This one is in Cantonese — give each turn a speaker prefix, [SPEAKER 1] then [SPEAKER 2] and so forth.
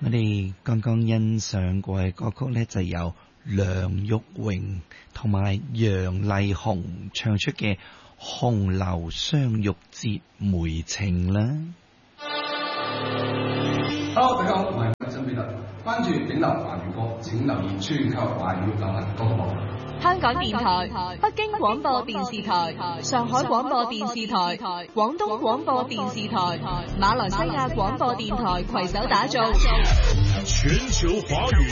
[SPEAKER 1] 我哋剛剛欣賞過嘅歌曲呢，就有梁玉榮同埋楊麗紅唱出嘅《紅樓雙玉節梅情》啦。
[SPEAKER 2] Hello， 大家好，我係曾比特，關注頂流華語歌，請留意全球華語流行歌曲。
[SPEAKER 3] 香港電台、北京廣播電視台、上海廣播電視台、廣東廣播電視台、馬來西亞廣播電台攜手打造
[SPEAKER 4] 全球華語